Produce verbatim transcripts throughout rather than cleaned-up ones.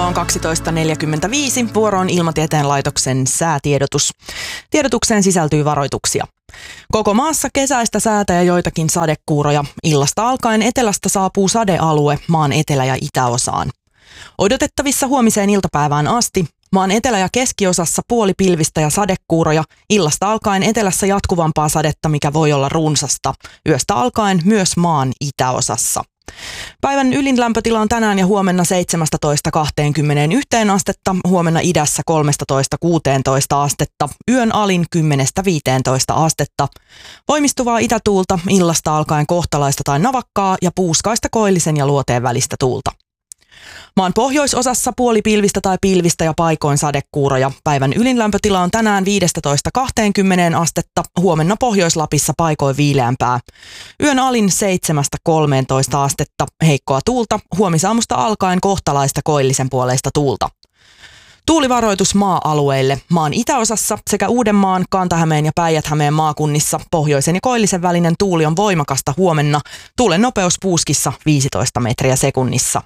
Kello on kaksitoista neljäkymmentäviisi. Vuoro on Ilmatieteen laitoksen säätiedotus. Tiedotukseen sisältyy varoituksia. Koko maassa kesäistä säätä ja joitakin sadekuuroja. Illasta alkaen etelästä saapuu sadealue maan etelä- ja itäosaan. Odotettavissa huomiseen iltapäivään asti. Maan etelä- ja keskiosassa puolipilvistä ja sadekuuroja. Illasta alkaen etelässä jatkuvampaa sadetta, mikä voi olla runsasta. Yöstä alkaen myös maan itäosassa. Päivän ylin lämpötila on tänään ja huomenna seitsemästätoista kaksikymmentäyksi astetta, huomenna idässä kolmetoista kuusitoista astetta, yön alin kymmenestä viiteentoista astetta. Voimistuvaa itätuulta illasta alkaen kohtalaista tai navakkaa ja puuskaista koillisen ja luoteen välistä tuulta. Maan pohjoisosassa puolipilvistä tai pilvistä ja paikoin sadekuuroja. Päivän ylin lämpötila on tänään viidestätoista kaksikymmentä astetta, huomenna Pohjois-Lapissa paikoin viileämpää. Yön alin seitsemästä kolmeentoista astetta, heikkoa tuulta, huomisaamusta alkaen kohtalaista koillisen puoleista tuulta. Tuulivaroitus maa-alueille. Maan itäosassa sekä Uudenmaan, Kanta-Hämeen ja Päijät-Hämeen maakunnissa pohjoisen ja koillisen välinen tuuli on voimakasta huomenna. Tuulen nopeus puuskissa viisitoista metriä sekunnissa.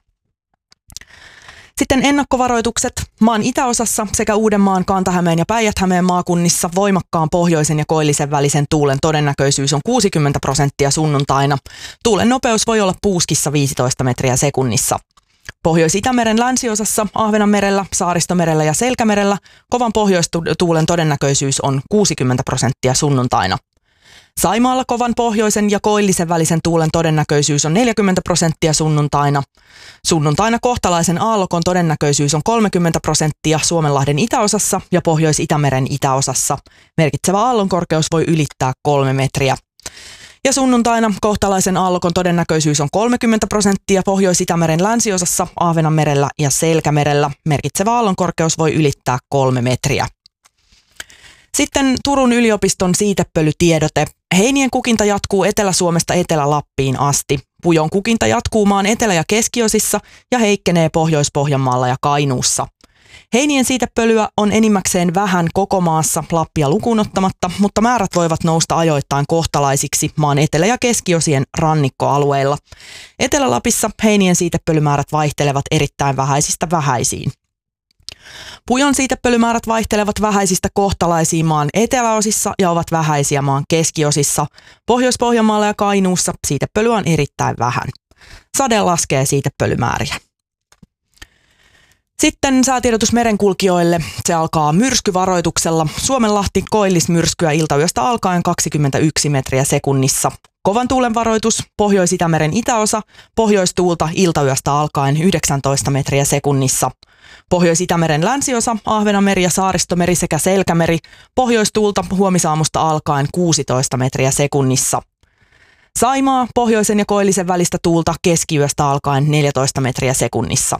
Sitten ennakkovaroitukset. Maan itäosassa sekä Uudenmaan, Kanta-Hämeen ja Päijät-Hämeen maakunnissa voimakkaan pohjoisen ja koillisen välisen tuulen todennäköisyys on kuusikymmentä prosenttia sunnuntaina. Tuulen nopeus voi olla puuskissa viisitoista metriä sekunnissa. Pohjois-Itämeren länsiosassa, Ahvenanmerellä, Saaristomerellä ja Selkämerellä kovan pohjoistuulen todennäköisyys on kuusikymmentä prosenttia sunnuntaina. Saimaalla kovan pohjoisen ja koillisen välisen tuulen todennäköisyys on neljäkymmentä prosenttia sunnuntaina. Sunnuntaina kohtalaisen aallokon todennäköisyys on kolmekymmentä prosenttia Suomenlahden itäosassa ja Pohjois-Itämeren itäosassa. Merkitsevä aallonkorkeus voi ylittää kolme metriä. Ja sunnuntaina kohtalaisen aallokon todennäköisyys on kolmekymmentä prosenttia Pohjois-Itämeren länsiosassa, Ahvenanmerellä ja Selkämerellä. Merkitsevä aallonkorkeus voi ylittää kolme metriä. Sitten Turun yliopiston siitepölytiedote. Heinien kukinta jatkuu Etelä-Suomesta Etelä-Lappiin asti. Pujon kukinta jatkuu maan etelä- ja keskiosissa ja heikkenee Pohjois-Pohjanmaalla ja Kainuussa. Heinien siitepölyä on enimmäkseen vähän koko maassa Lappia lukuun ottamatta, mutta määrät voivat nousta ajoittain kohtalaisiksi maan etelä- ja keskiosien rannikkoalueilla. Etelä-Lapissa heinien siitepölymäärät vaihtelevat erittäin vähäisistä vähäisiin. Pujon siitepölymäärät vaihtelevat vähäisistä kohtalaisiin maan eteläosissa ja ovat vähäisiä maan keskiosissa. Pohjois-Pohjanmaalla ja Kainuussa siitepölyä on erittäin vähän. Sade laskee siitepölymääriä. Sitten säätiedotus merenkulkijoille. Se alkaa myrskyvaroituksella. Suomenlahti koillismyrskyä iltayöstä alkaen kaksikymmentäyksi metriä sekunnissa. Kovan tuulen varoitus, Pohjois-Itämeren itäosa, pohjoistuulta iltayöstä alkaen yhdeksäntoista metriä sekunnissa. Pohjois-Itämeren länsiosa, Ahvenanmeri ja Saaristomeri sekä Selkämeri, pohjoistuulta huomisaamusta alkaen kuusitoista metriä sekunnissa. Saimaa, pohjoisen ja koillisen välistä tuulta keskiyöstä alkaen neljätoista metriä sekunnissa.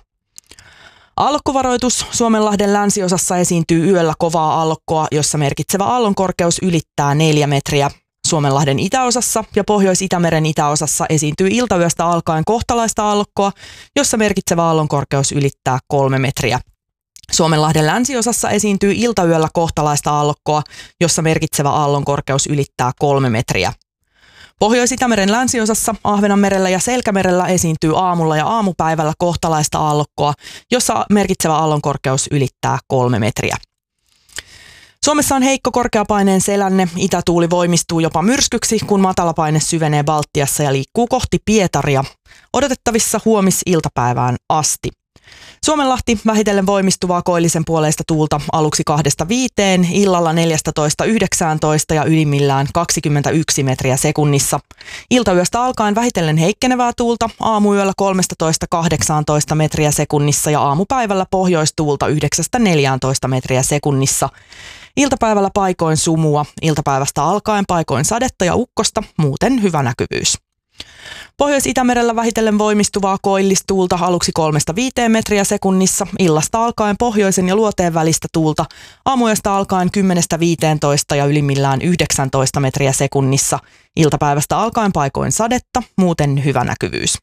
Aallokkovaroitus, Suomenlahden länsiosassa esiintyy yöllä kovaa aallokkoa, jossa merkitsevä aallonkorkeus ylittää neljä metriä. Suomenlahden itäosassa ja Pohjois-Itämeren itäosassa esiintyy iltayöstä alkaen kohtalaista aallokkoa, jossa merkitsevä aallonkorkeus ylittää kolme metriä. Suomenlahden länsiosassa esiintyy iltayöllä kohtalaista aallokkoa, jossa merkitsevä aallonkorkeus ylittää kolme metriä. Pohjois-Itämeren länsiosassa, Ahvenanmerellä ja Selkämerellä esiintyy aamulla ja aamupäivällä kohtalaista aallokkoa, jossa merkitsevä aallonkorkeus ylittää kolme metriä. Suomessa on heikko korkeapaineen selänne. Itätuuli voimistuu jopa myrskyksi, kun matalapaine syvenee Baltiassa ja liikkuu kohti Pietaria. Odotettavissa huomis-iltapäivään asti. Suomenlahti vähitellen voimistuvaa koillisen puoleista tuulta aluksi kahdesta viiteen, illalla neljästätoista yhdeksääntoista ja ylimmillään kaksikymmentäyksi metriä sekunnissa. Iltayöstä alkaen vähitellen heikkenevää tuulta, aamuyöllä kolmestatoista kahdeksaantoista metriä sekunnissa ja aamupäivällä pohjoistuulta yhdeksästä neljääntoista metriä sekunnissa. Iltapäivällä paikoin sumua, iltapäivästä alkaen paikoin sadetta ja ukkosta, muuten hyvä näkyvyys. Pohjois-Itämerellä vähitellen voimistuvaa koillistuulta aluksi kolmesta viiteen metriä sekunnissa, illasta alkaen pohjoisen ja luoteen välistä tuulta, aamuyöstä alkaen kymmenestä viiteentoista ja ylimmillään yhdeksäntoista metriä sekunnissa, iltapäivästä alkaen paikoin sadetta, muuten hyvä näkyvyys.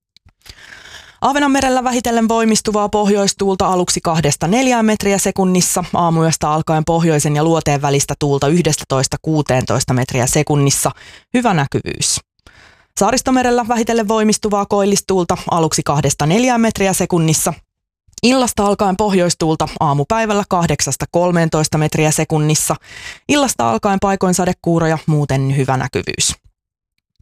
Ahvenanmerellä vähitellen voimistuvaa pohjoistuulta aluksi kahdesta neljään metriä sekunnissa, aamuyöstä alkaen pohjoisen ja luoteen välistä tuulta yhdestätoista kuuteentoista metriä sekunnissa, hyvä näkyvyys. Saaristomerellä vähitellen voimistuvaa koillistuulta aluksi kahdesta neljään metriä sekunnissa, Illasta alkaen pohjoistuulta, aamupäivällä kahdeksasta kolmeentoista metriä sekunnissa. Illasta alkaen paikoin sadekuuroja, muuten hyvä näkyvyys.